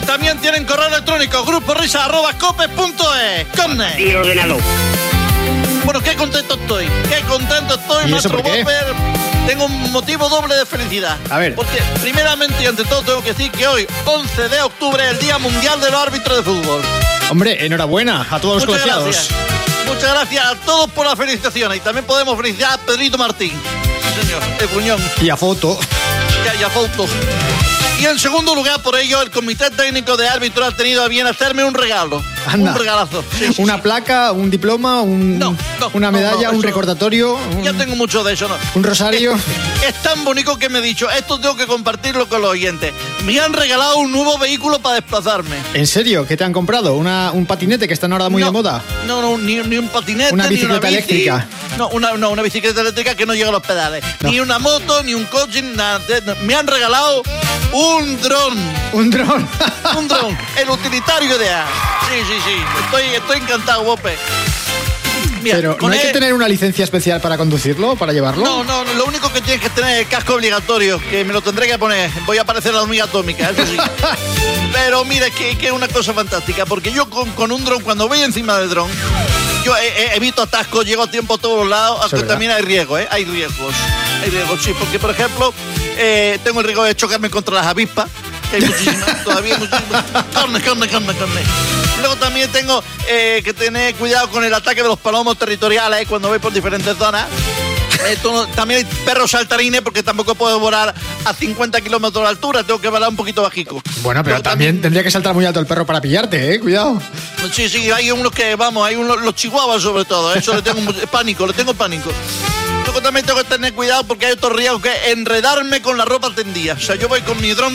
también tienen correo electrónico, gruporisa@cope.es. ¡Comne! Y ordenado. Bueno, qué contento estoy, ¿Y eso nuestro por qué? Whopper. Tengo un motivo doble de felicidad. A ver. Porque, primeramente y ante todo, tengo que decir que hoy, 11 de octubre, es el Día Mundial de los Árbitros de Fútbol. Hombre, enhorabuena a todos los colegiados. Gracias. Muchas gracias a todos por las felicitaciones. Y también podemos felicitar a Pedrito Martín. Sí, señor, el puñón. Y a foto. Y a foto. Y en segundo lugar, por ello, el Comité Técnico de Árbitros ha tenido a bien hacerme un regalo. Anda. Un regalazo. Sí, sí, Una sí. placa, un diploma, una medalla, un eso- recordatorio, Ya tengo mucho de eso, ¿no? un rosario. Es tan bonito que me he dicho, esto tengo que compartirlo con los oyentes. Me han regalado un nuevo vehículo para desplazarme. ¿En serio? ¿Qué te han comprado? ¿Un patinete que está ahora muy de moda? No, ni un patinete, Una ni bicicleta bici. eléctrica. No, una bicicleta eléctrica que no llega a los pedales. No. Ni una moto, ni un coche, ni nada. Me han regalado un dron. Un dron. Un dron, el utilitario ideal. Sí. Estoy encantado, Bope. Mira, Pero ¿no hay que tener una licencia especial para conducirlo, para llevarlo? No, lo único que tienes que tener es el casco obligatorio, que me lo tendré que poner. Voy a parecer la hormiga atómica, eso sí. Pero mira, es que es una cosa fantástica, porque yo con un dron, cuando voy encima del dron, yo evito atascos, llego a tiempo a todos los lados, aunque también hay riesgos, hay riesgos, sí, porque por ejemplo, tengo el riesgo de chocarme contra las avispas, que hay muchísimas, todavía muchísimas. Carne. Luego también tengo que tener cuidado con el ataque de los palomos territoriales cuando voy por diferentes zonas. También hay perros saltarines, porque tampoco puedo volar a 50 kilómetros de altura, tengo que volar un poquito bajico. Bueno, pero también tendría que saltar muy alto el perro para pillarte, cuidado. Sí, hay unos que, los chihuahuas sobre todo, eso le tengo pánico. Luego también tengo que tener cuidado porque hay otro riesgo, que es enredarme con la ropa tendida. O sea, yo voy con mi dron,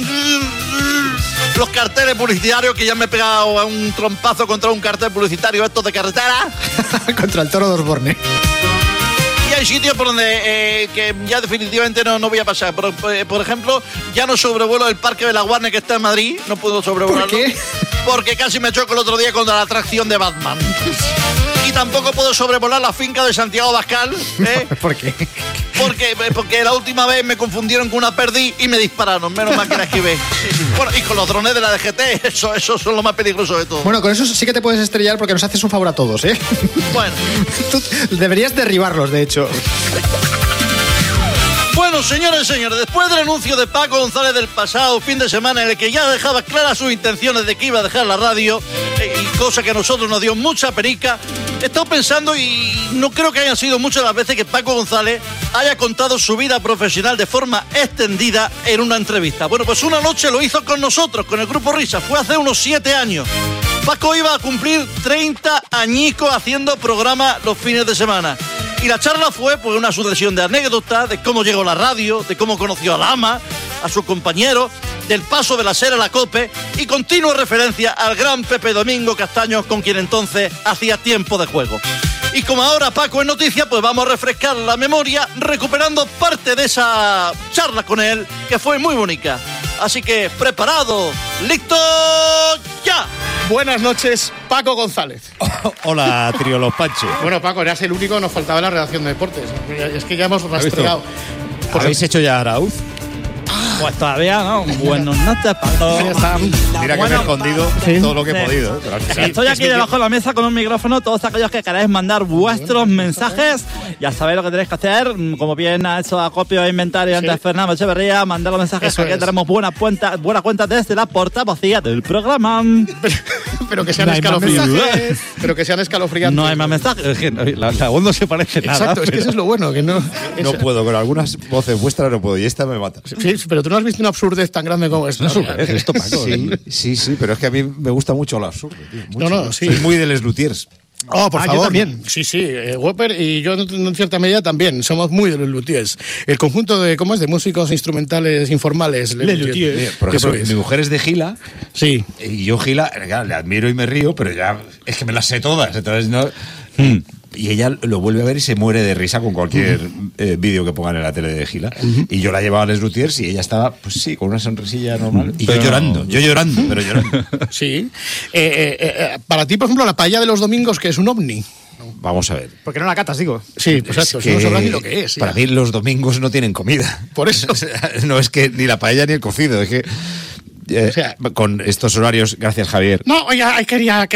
los carteles publicitarios, que ya me he pegado a un trompazo contra un cartel publicitario estos de carretera. Contra el toro de Osborne. Y hay sitios por donde que ya definitivamente no voy a pasar. Por ejemplo, ya no sobrevuelo el Parque de la Guardia, que está en Madrid. No puedo sobrevolarlo. ¿Por qué? Porque casi me choco el otro día contra la atracción de Batman. Y tampoco puedo sobrevolar la finca de Santiago Abascal. ¿Por qué? Porque la última vez me confundieron con una perdiz y me dispararon. Menos mal que la esquivé. Bueno, y con los drones de la DGT, eso son lo más peligroso de todo. Bueno, con eso sí que te puedes estrellar porque nos haces un favor a todos, ¿eh? Bueno. Tú deberías derribarlos, de hecho. Bueno, señores, después del anuncio de Paco González del pasado fin de semana, en el que ya dejaba claras sus intenciones de que iba a dejar la radio, y cosa que a nosotros nos dio mucha perica, he estado pensando, y no creo que hayan sido muchas las veces que Paco González haya contado su vida profesional de forma extendida en una entrevista. Bueno, pues una noche lo hizo con nosotros, con el Grupo Risa, fue hace unos 7 años. Paco iba a cumplir 30 añicos haciendo programa los fines de semana. Y la charla fue pues una sucesión de anécdotas, de cómo llegó a la radio, de cómo conoció a Lama, a sus compañeros, del paso de la SER a la COPE y continua referencia al gran Pepe Domingo Castaños, con quien entonces hacía tiempo de juego. Y como ahora Paco es noticia, pues vamos a refrescar la memoria recuperando parte de esa charla con él, que fue muy bonita. Así que, preparado, listo, ya. Buenas noches, Paco González. Hola, trío Los Panchos. Bueno, Paco, eras el único que nos faltaba en la redacción de deportes. Es que ya hemos rastreado. ¿Habéis hecho ya Arauz? Pues todavía no. Buenas noches, Paco. Mira que me he escondido todo lo que he podido. Pero al final- Estoy aquí debajo de la mesa con un micrófono. Todos aquellos que queráis mandar vuestros mensajes, ya sabéis lo que tenéis que hacer. Como bien ha hecho acopio e inventario antes Fernando Echeverría, mandar los mensajes, Eso porque es. tenemos buena cuenta desde la portavocía del programa. Pero que sean No hay más escalofriantes. mensajes. Pero que sean escalofriantes. No hay más mensajes. Es que la voz no se parece nada. Exacto, es que eso es lo bueno, que no. No puedo, con algunas voces vuestras no puedo. Y esta me mata. Sí, pero tú no has visto una absurdez tan grande como esta. Esto, Paco. Sí, pero es que a mí me gusta mucho lo absurdo, tío. Mucho. No, sí. Soy muy de Les Luthiers. Oh, por favor. Yo también. Sí, Whopper y yo en cierta medida también. Somos muy de los luthiers. El conjunto de, ¿cómo es? De músicos instrumentales informales. Les luthiers. Por ejemplo, Eso es. mi mujer es de Gila. Sí. Y yo Gila, claro, le admiro y me río, pero ya es que me las sé todas. Entonces no. Y ella lo vuelve a ver y se muere de risa con cualquier vídeo que pongan en la tele de Gila. Y yo la llevaba a Les Luthiers y ella estaba, pues sí, con una sonrisilla normal. Y yo llorando, pero llorando. Sí. Para ti, por ejemplo, la paella de los domingos, que es un ovni. Vamos a ver. ¿Por qué no la catas, digo? Sí, pues exacto. que No sabrás ni lo que es. Para ya. mí los domingos no tienen comida. Por eso. O sea, no es que ni la paella ni el cocido, es que O sea, con estos horarios, gracias Javier. No, oye, quería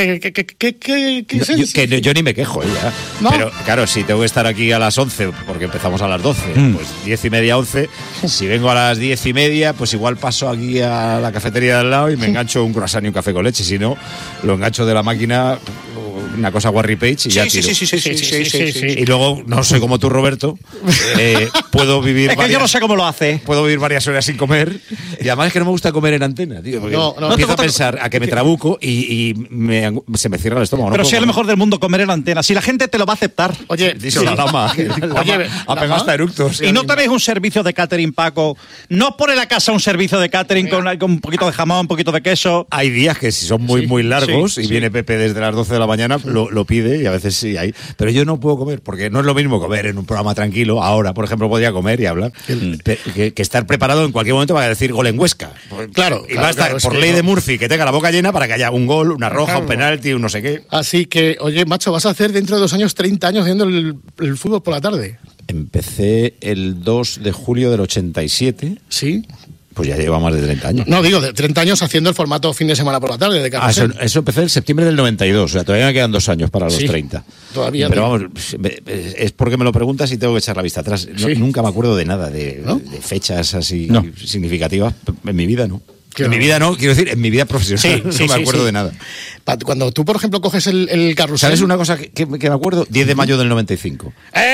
Yo ni me quejo, ya. No. Pero claro, si tengo que estar aquí a las 11, porque empezamos a las 12, pues 10:30, 11. Si vengo a las 10:30, pues igual paso aquí a la cafetería de al lado y me engancho un croissant y un café con leche. Si no, lo engancho de la máquina, una cosa Warry Page y ya tiro. Sí. Y luego, no soy como tú, Roberto, puedo vivir... Es que yo no sé cómo lo hace. Puedo vivir varias horas sin comer. Y además es que no me gusta comer en antena, tío. Porque empiezo a pensar a que me trabuco y se me cierra el estómago. Pero no si es lo mejor del mundo comer en antena. Si la gente te lo va a aceptar. Oye, Dice la lama. Ha pegado hasta eructos. Y no tenéis un servicio de catering, Paco. No pone la casa un servicio de catering con un poquito de jamón, un poquito de queso. Hay días que si son muy largos y viene Pepe desde las 12 de la mañana, lo pide y a veces sí hay. Pero yo no puedo comer porque no es lo mismo comer en un programa tranquilo. Ahora, por ejemplo, podría comer y hablar. Que estar preparado en cualquier momento para decir gol en Huesca. Claro. Y va a estar por ley de Murphy que tenga la boca llena para que haya un gol, una roja, un penalti, un no sé qué. Así que, oye, macho, vas a hacer dentro de 2 años 30 años haciendo el fútbol por la tarde. Empecé el 2 de julio del 87. Sí. Pues ya lleva más de 30 años. No, digo, de 30 años haciendo el formato fin de semana por la tarde de Carrusel. Eso empecé en septiembre del 92, o sea, todavía me quedan 2 años para los 30. Todavía. Pero vamos, es porque me lo preguntas y tengo que echar la vista atrás. Nunca me acuerdo de nada, de fechas así significativas. En mi vida no. En mi vida no, quiero decir, en mi vida profesional no me acuerdo de nada. Cuando tú, por ejemplo, coges el Carrusel... ¿Sabes una cosa que me acuerdo? 10 de mayo del 95.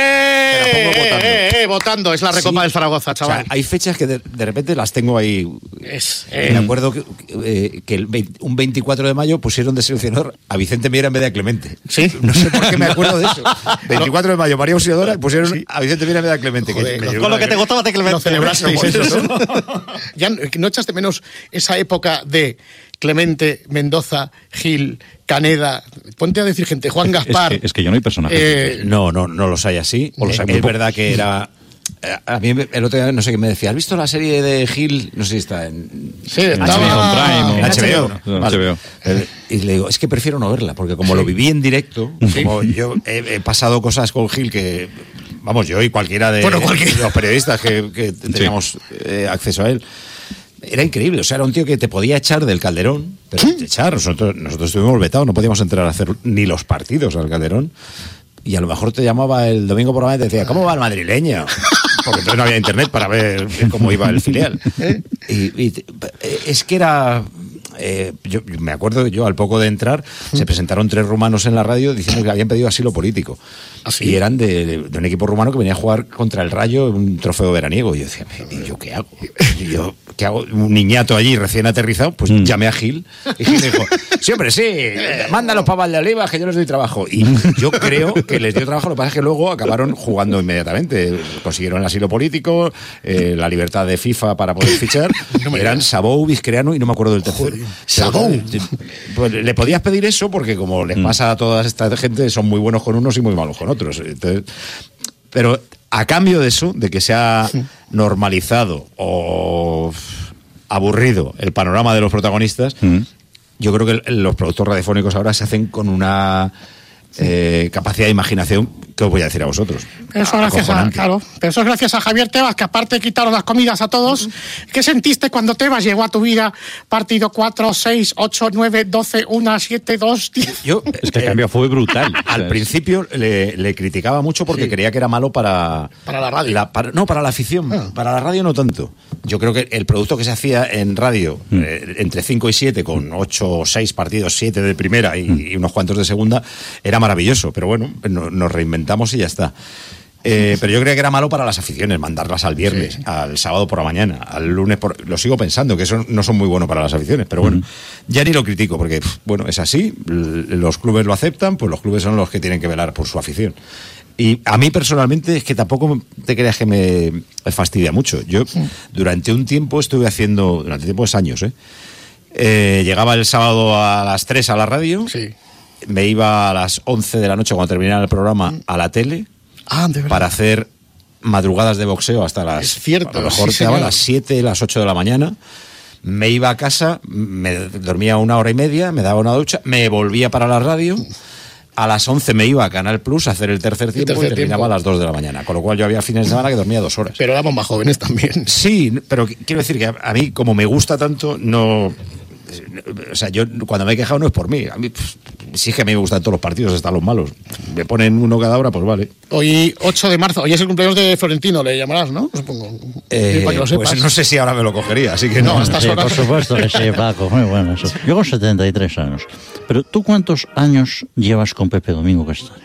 Votando, es la Recopa del Zaragoza, chaval. O sea, hay fechas que de repente las tengo ahí. Me acuerdo que un 24 de mayo pusieron de seleccionador a Vicente Miera en vez de a Clemente. Sí. No sé por qué me acuerdo de eso. 24 de mayo, María Auxiliadora, pusieron a Vicente Miera en vez de a Clemente. Joder, con lo que te gustaba de Clemente. Lo celebrasteis eso, ¿no? Ya no echaste menos esa época de Clemente, Mendoza, Gil, Caneda, ponte a decir gente, Juan Gaspar. Es que yo no hay personajes. No los hay así. Es verdad que era... A mí el otro día no sé qué me decía. ¿Has visto la serie de Gil? No sé si está en... Sí, estaba en HBO. HBO. Y le digo, es que prefiero no verla, porque como lo viví en directo, como yo he pasado cosas con Gil que... Vamos, yo y cualquiera de los periodistas que teníamos acceso a él. Era increíble, o sea, era un tío que te podía echar del Calderón, pero echar, nosotros estuvimos vetados, no podíamos entrar a hacer ni los partidos al Calderón, y a lo mejor te llamaba el domingo por la mañana y te decía, ¿cómo va el madrileño? Porque entonces no había internet para ver cómo iba el filial. Y es que era... yo me acuerdo, al poco de entrar, se presentaron 3 rumanos en la radio diciendo que habían pedido asilo político. ¿Ah, sí? Y eran de un equipo rumano que venía a jugar contra el Rayo en un trofeo veraniego. Y yo decía, ¿y yo qué hago? ¿Qué hago? Un niñato allí recién aterrizado, pues llamé a Gil. Y Gil dijo, sí, hombre, sí, mándalos para Valdeolivas que yo les doy trabajo. Y yo creo que les dio trabajo, lo que pasa es que luego acabaron jugando inmediatamente. Consiguieron el asilo político, la libertad de FIFA para poder fichar. Eran Sabou, Vizquereanu y no me acuerdo del tercero. Sabou. Pues le podías pedir eso porque como les pasa a toda esta gente, son muy buenos con unos y muy malos con otros. Entonces, pero a cambio de eso, de que se ha normalizado o aburrido el panorama de los protagonistas, yo creo que los productos radiofónicos ahora se hacen con una capacidad de imaginación que os voy a decir a vosotros. Pero eso es gracias a Javier Tebas, que aparte de quitaros las comidas a todos, ¿qué sentiste cuando Tebas llegó a tu vida? Partido 4, 6, 8, 9, 12, 1, 7, 2, 10. Es que el cambio fue brutal. Al principio le criticaba mucho porque creía que era malo para la radio. Para la afición. Para la radio no tanto. Yo creo que el producto que se hacía en radio, entre 5 y 7, con 8 o 6 partidos, 7 de primera y unos cuantos de segunda, era maravilloso. Pero bueno, nos reinventamos y ya está. Pero yo creía que era malo para las aficiones, mandarlas al viernes, al sábado por la mañana, al lunes lo sigo pensando, que eso no son muy buenos para las aficiones, pero bueno, ya ni lo critico, porque bueno, es así, los clubes lo aceptan, pues los clubes son los que tienen que velar por su afición. Y a mí personalmente es que tampoco te creas que me fastidia mucho. Yo durante un tiempo durante tiempos años, llegaba el sábado a las 3 a la radio, me iba a las 11 de la noche cuando terminara el programa a la tele para hacer madrugadas de boxeo hasta las... Es cierto. A lo mejor quedaba a las 7, las 8 de la mañana. Me iba a casa, me dormía 1 hora y media, me daba una ducha, me volvía para la radio, a las 11 me iba a Canal Plus a hacer el tercer tiempo y terminaba a las 2 de la mañana. Con lo cual yo había fines de semana que dormía 2 horas. Pero éramos más jóvenes también. Sí, pero quiero decir que a mí, como me gusta tanto, no... O sea, yo cuando me he quejado no es por mí. A mí, pues, sí es que a mí me gustan todos los partidos, hasta los malos. Me ponen uno cada hora, pues vale. Hoy, 8 de marzo, hoy es el cumpleaños de Florentino, le llamarás, ¿no? Supongo. Para que lo sepas. Pues no sé si ahora me lo cogería, así que no. A estas Sí, horas. por supuesto que sí, Paco, muy bueno eso. Yo con 73 años. Pero ¿tú cuántos años llevas con Pepe Domingo Castaño?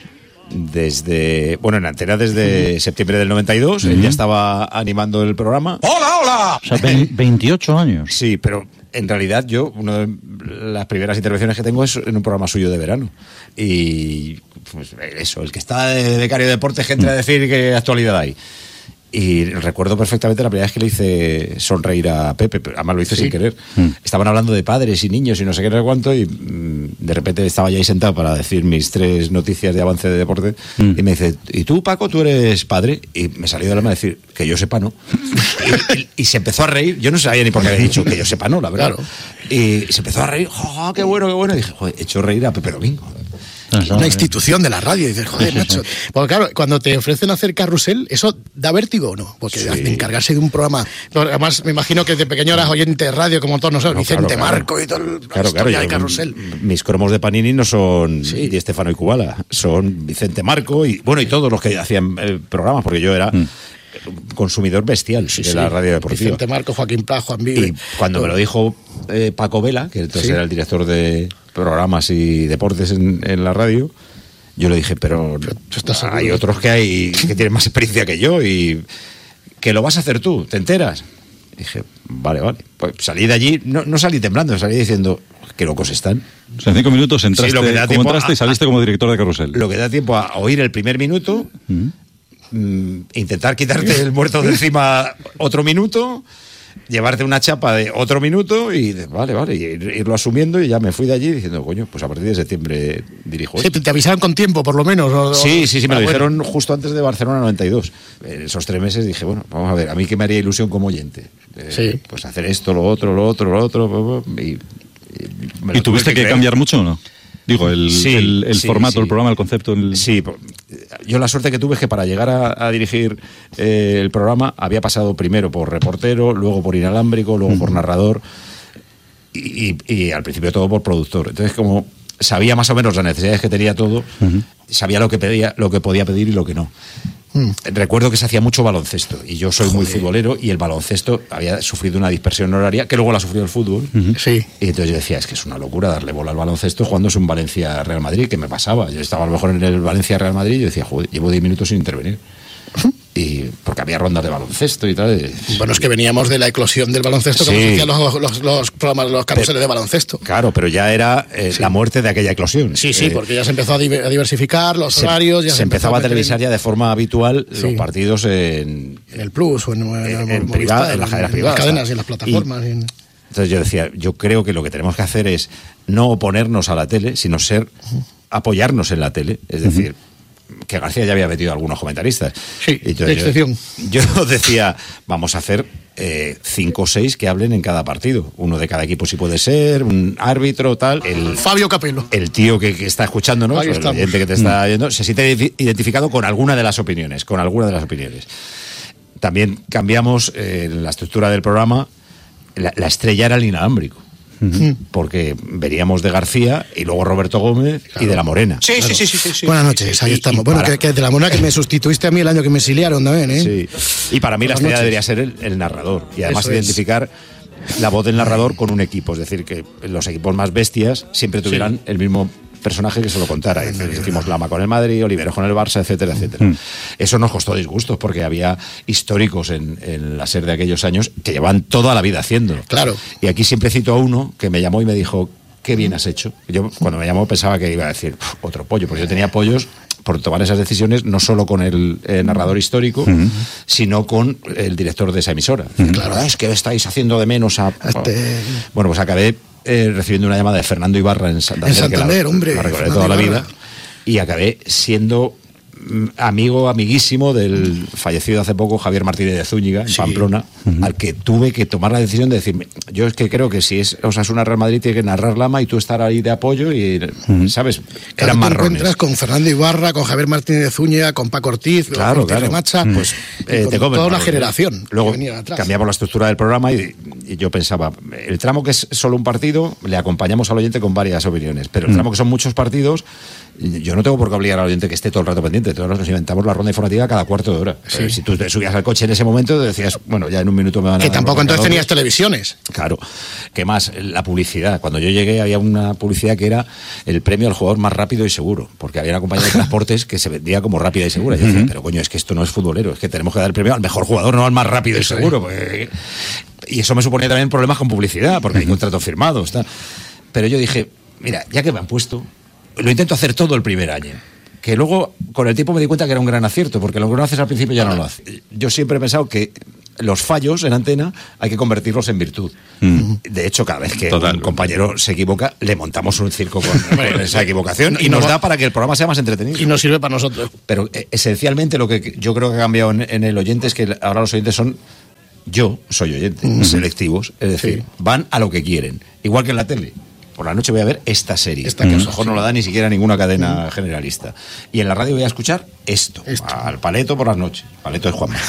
Bueno, en Antena desde septiembre del 92, él ya estaba animando el programa. O sea, 28 años. Sí, pero en realidad yo, una de las primeras intervenciones que tengo es en un programa suyo de verano. Y pues eso, el que está de becario de deportes que entra a decir qué actualidad hay. Y recuerdo perfectamente la primera vez que le hice sonreír a Pepe, pero además lo hice sin querer. Estaban hablando de padres y niños y no sé qué, no sé cuánto, y de repente estaba ya ahí sentado para decir mis 3 noticias de avance de deporte, y me dice, ¿y tú, Paco, tú eres padre? Y me salió del alma decir, que yo sepa, no. y se empezó a reír, yo no sabía ni por qué había dicho que yo sepa, no, la verdad. Claro. Y se empezó a reír, ¡oh, qué bueno, qué bueno! Y dije, joder, he hecho reír a Pepe Domingo. Una institución de la radio. Y dices, joder, macho. Porque claro, cuando te ofrecen hacer carrusel, ¿eso da vértigo o no? Porque encargarse de un programa... Además, me imagino que de pequeño eras oyente de radio, como todos nosotros, Vicente Marco y todo el historia de carrusel. Mis cromos de Panini no son Di Stefano y Kubala, son Vicente Marco y todos los que hacían programas, porque yo era... consumidor bestial de la radio deportiva. Vicente Marco, Joaquín Pla, Juan Vive. Y cuando me lo dijo Paco Vela, que entonces era el director de programas y deportes en la radio, yo le dije, pero hay otros que tienen más experiencia que yo y que lo vas a hacer tú, ¿te enteras? Dije, vale. Pues salí de allí, no salí temblando, salí diciendo, qué locos están. O sea, en 5 minutos entraste, entraste y saliste como director de carrusel. Lo que da tiempo a oír el primer minuto, intentar quitarte el muerto de encima otro minuto, llevarte una chapa de otro minuto y vale, y irlo asumiendo, y ya me fui de allí diciendo, coño, pues a partir de septiembre dirijo esto. Sí, te avisaron con tiempo, por lo menos. Sí, me lo dijeron justo antes de Barcelona 92. En esos 3 meses dije, bueno, vamos a ver, a mí que me haría ilusión como oyente. Pues hacer esto, lo otro. ¿Y tuviste que cambiar mucho o no? Digo, el formato, el programa, el concepto. Sí, yo la suerte que tuve es que para llegar a dirigir el programa había pasado primero por reportero, luego por inalámbrico, luego por narrador y al principio todo por productor. Entonces, como sabía más o menos las necesidades que tenía todo, sabía lo que podía pedir y lo que no. Recuerdo que se hacía mucho baloncesto y yo soy muy futbolero y el baloncesto había sufrido una dispersión horaria que luego la sufrió el fútbol. Y entonces yo decía, es que es una locura darle bola al baloncesto cuando es un Valencia-Real Madrid, que me pasaba. Yo estaba a lo mejor en el Valencia-Real Madrid y yo decía, joder, llevo 10 minutos sin intervenir. Y porque había rondas de baloncesto y tal. Bueno, es que veníamos de la eclosión del baloncesto, como se hacían los programas, los carruseles de baloncesto. Claro, pero ya era la muerte de aquella eclosión. Sí, porque ya se empezó a diversificar los horarios. Ya se empezaba a televisar ya de forma habitual los partidos en el Plus o en las cadenas privadas. En las cadenas y en las plataformas. Entonces yo decía, yo creo que lo que tenemos que hacer es no oponernos a la tele, sino apoyarnos en la tele. Es decir, que García ya había metido a algunos comentaristas. Sí, de excepción. Yo decía, vamos a hacer 5 o 6 que hablen en cada partido. Uno de cada equipo si puede ser, un árbitro, tal. Fabio Capello. El tío que está escuchándonos, el oyente que te está oyendo, se siente identificado con alguna de las opiniones. También cambiamos la estructura del programa. La estrella era el inalámbrico. Porque veníamos de García y luego Roberto Gómez y de la Morena. Sí. Buenas noches, ahí estamos. Bueno, que de la Morena, que me sustituiste a mí el año que me exiliaron también, ¿eh? Sí. Y para mí la estrella debería ser el narrador. Y además identificar la voz del narrador con un equipo. Es decir, que los equipos más bestias siempre tuvieran el mismo personaje que se lo contara. Hicimos Lama con el Madrid, Oliveros con el Barça, etcétera. Eso nos costó disgustos porque había históricos en la SER de aquellos años que llevan toda la vida haciéndolo. Claro. Y aquí siempre cito a uno que me llamó y me dijo, qué bien has hecho. Yo cuando me llamó pensaba que iba a decir otro pollo, porque yo tenía pollos por tomar esas decisiones no solo con el narrador histórico, sino con el director de esa emisora. Claro, es que estáis haciendo de menos a... Bueno, pues acabé recibiendo una llamada de Fernando Ibarra en Santander, hombre, la recordé toda la vida, y acabé siendo amiguísimo del fallecido hace poco Javier Martínez de Zúñiga, en Pamplona, al que tuve que tomar la decisión de decirme, yo es que creo que si es Osasuna Real Madrid tiene que narrar Lama y tú estar ahí de apoyo y, ¿sabes? Claro, Eran te marrones. encuentras con Fernando Ibarra, con Javier Martínez de Zúñiga, con Paco Ortiz, Claro, con Remacha, pues y con te comen toda una marrones. generación Luego que venía atrás. cambiamos la estructura del programa y yo pensaba, el tramo que es solo un partido, le acompañamos al oyente con varias opiniones, pero el tramo que son muchos partidos, yo no tengo por qué obligar al oyente que esté todo el rato pendiente. Todos nos inventamos la ronda informativa cada cuarto de hora. Si tú te subías al coche en ese momento, decías, bueno, ya en un minuto me van a... Que tampoco entonces tenías tener televisiones. Claro. ¿Qué más? La publicidad. Cuando yo llegué había una publicidad que era el premio al jugador más rápido y seguro, porque había una compañía de transportes que se vendía como rápida y segura. Y yo decía, pero coño, es que esto no es futbolero, es que tenemos que dar el premio al mejor jugador, no al más rápido y seguro. Porque... Y eso me suponía también problemas con publicidad, porque hay contratos firmados. Tal. Pero yo dije, mira, ya que me han puesto, lo intento hacer todo el primer año. Que luego, con el tiempo me di cuenta que era un gran acierto, porque lo que no haces al principio ya no lo haces. Yo siempre he pensado que los fallos en antena hay que convertirlos en virtud. De hecho, cada vez que un compañero se equivoca, le montamos un circo con esa equivocación y nos da para que el programa sea más entretenido. Y nos sirve para nosotros. Pero esencialmente lo que yo creo que ha cambiado en el oyente es que ahora los oyentes son... Yo soy oyente, selectivos, es decir, van a lo que quieren. Igual que en la tele. Por la noche voy a ver esta serie, que a lo mejor no la da ni siquiera ninguna cadena generalista. Y en la radio voy a escuchar esto. Al Paleto por las noches. Paleto es Juanma.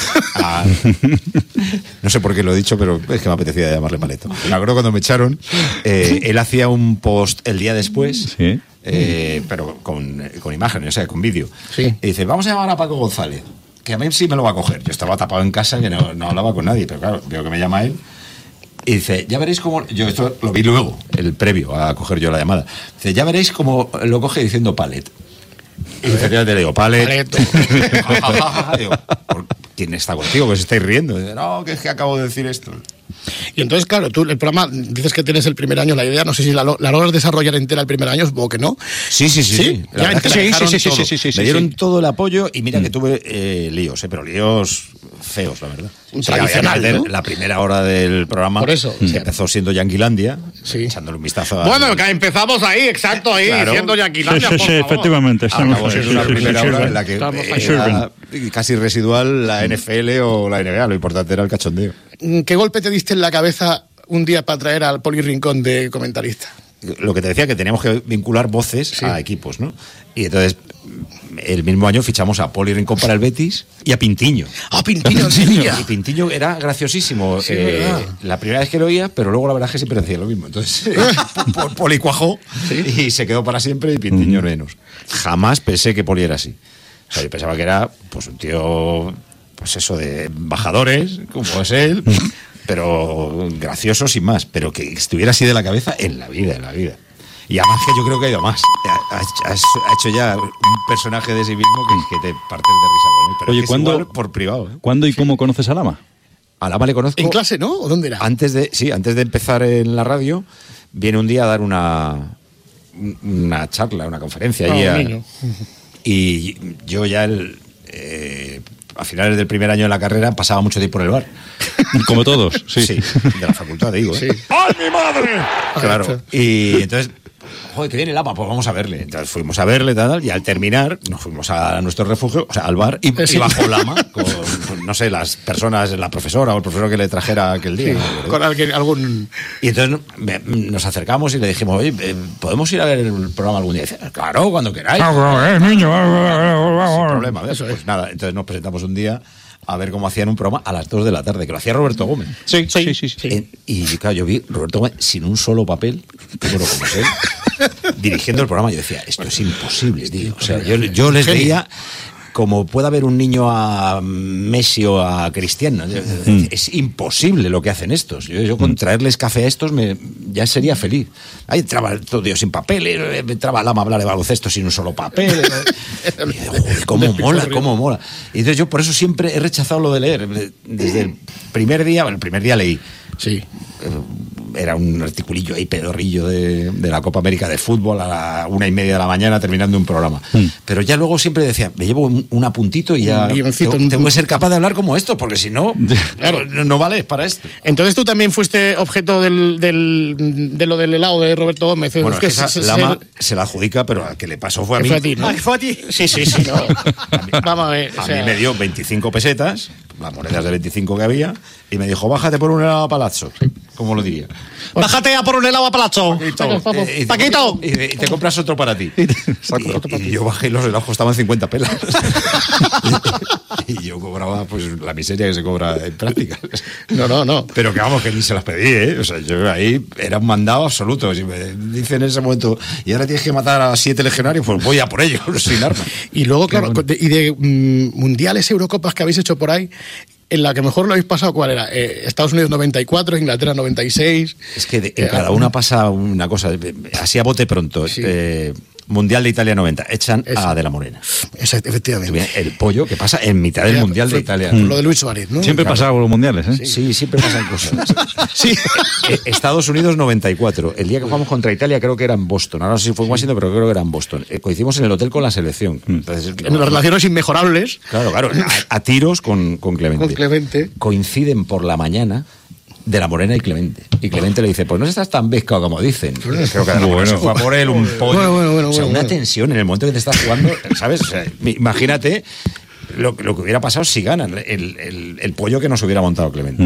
No sé por qué lo he dicho, pero es que me apetecía llamarle Paleto. Me acuerdo cuando me echaron, él hacía un post el día después, pero con imágenes, o sea, con vídeo. Sí. Y dice, vamos a llamar a Paco González, que a mí sí me lo va a coger. Yo estaba tapado en casa, que no hablaba con nadie, pero claro, veo que me llama él. Y dice, ya veréis cómo... Yo esto lo vi luego, el previo a coger yo la llamada. Dice, ya veréis cómo lo coge diciendo Palet. Y efectivamente le digo, Palet. Digo, ¿quién está contigo? Que os estáis riendo. Dice, no, que es que acabo de decir esto. Y entonces, claro, tú el programa, dices que tienes el primer año la idea, no sé si la logras desarrollar entera el primer año, supongo que no. Sí. La verdad es que me dieron sí. todo el apoyo y mira que tuve líos, pero líos feos, la verdad. Tradicional, ¿no? La primera hora del programa Por eso. que empezó siendo Yanquilandia, Sí. echándole un vistazo a... Bueno, que empezamos ahí, exacto, ahí, Claro. diciendo Yanquilandia, por favor. efectivamente. Estamos Acabó siendo una primera hora en la que Estamos ahí. era casi residual la NFL o la NBA, lo importante era el cachondeo. ¿Qué golpe te diste en la cabeza un día para traer al Poli Rincón de comentarista? Lo que te decía, que teníamos que vincular voces a equipos, ¿no? Y entonces, el mismo año fichamos a Poli Rincón para el Betis y a Pintiño. ¡Ah, Pintiño, en Sevilla! Y Pintiño era graciosísimo. Sí, verdad. La primera vez que lo oía, pero luego la verdad es que siempre decía lo mismo. Entonces, Poli cuajó y se quedó para siempre y Pintiño menos. Jamás pensé que Poli era así. O sea, yo pensaba que era pues un tío, pues eso, de embajadores, como es él, pero gracioso sin más. Pero que estuviera así de la cabeza en la vida. Y además que yo creo que ha ido más. Ha hecho ya un personaje de sí mismo que te partes de risa con él. Pero Oye, es que ¿cuándo- es igual por privado, ¿eh? ¿Cuándo y cómo conoces a Lama? A Lama le conozco. ¿En clase, no? ¿O dónde era? Antes de empezar en la radio, viene un día a dar una charla, una conferencia. allí Ah, a- un niño. y yo ya a finales del primer año de la carrera pasaba mucho tiempo en el bar. Como todos, sí. Sí, de la facultad, digo. Sí. ¡Ay, mi madre! Claro. Y entonces, joder, que viene Lama, pues vamos a verle. Entonces fuimos a verle, tal, y al terminar nos fuimos a nuestro refugio, o sea, al bar, y bajó Lama con, no sé, las personas, la profesora o el profesor que le trajera aquel día. ¿no? Con algún... Y entonces nos acercamos y le dijimos, oye, ¿podemos ir a ver el programa algún día? Y dice, claro, cuando queráis. Sin problema, ¿ves? Pues nada, entonces nos presentamos un día a ver cómo hacían un programa a las 2 de la tarde, que lo hacía Roberto Gómez. Sí. Y claro, yo vi Roberto Gómez sin un solo papel, bueno, como es él, dirigiendo el programa. Yo decía, esto es imposible, tío. O sea, yo les veía como puede haber un niño a Messi o a Cristiano. Es imposible lo que hacen estos. Yo con traerles café a estos ya sería feliz. Ahí entraba todo Dios sin papel, entraba Lama a hablar de baloncesto sin un solo papel. Y digo, joder, cómo mola. Y entonces yo por eso siempre he rechazado lo de leer. Desde el primer día leí. Sí. era un articulillo ahí pedorrillo de la Copa América de fútbol a la 1:30 de la mañana terminando un programa. Pero ya luego siempre decía, me llevo un apuntito y ya tengo que ser capaz de hablar como esto, porque si no, claro, no vale para esto. Entonces tú también fuiste objeto de lo del helado de Roberto Gómez. Bueno, es que Lama se la adjudica, pero al que le pasó fue a mí. Fue a ti, ¿no? ¿Fue a ti? Sí, no. Vamos a ver. A mí me dio 25 pesetas, las monedas de 25 que había, y me dijo, bájate por un helado a Palazzo. ¿Cómo lo diría? Bájate a por un helado a Palazzo. Paquito. Y te compras otro para ti. Y yo bajé y los helados costaban 50 pelas. Y yo cobraba pues la miseria que se cobra en prácticas. No. Pero que vamos, que ni se las pedí, ¿eh? O sea, yo ahí era un mandado absoluto. Si me dicen en ese momento, y ahora tienes que matar a 7 legionarios, pues voy a por ellos, sin armas. Y luego, claro, y de mundiales, Eurocopas que habéis hecho por ahí, en la que mejor lo habéis pasado, ¿cuál era? Estados Unidos 94, Inglaterra 96. Es que en cada una pasa una cosa, así a bote pronto. Sí. Mundial de Italia 90, echan a De la Morena. Efectivamente. El pollo que pasa en mitad del Mundial de Italia. Lo de Luis Suárez, ¿no? Siempre pasaba con los mundiales, ¿eh? Sí, siempre pasan cosas. Sí. Estados Unidos 94, el día que jugamos contra Italia creo que era en Boston. Ahora no sé si fue en Washington, pero creo que era en Boston. Coincidimos en el hotel con la selección. Entonces, en las relaciones inmejorables. Claro, a tiros con Clemente. Con Clemente. Coinciden por la mañana De la Morena y Clemente. Y Clemente le dice, pues no estás tan pescado como dicen. Creo que bueno, se fue a por él un pollo. Bueno, o sea, una tensión en el momento que te estás jugando, ¿sabes? O sea, imagínate lo que hubiera pasado si ganan el pollo que nos hubiera montado Clemente.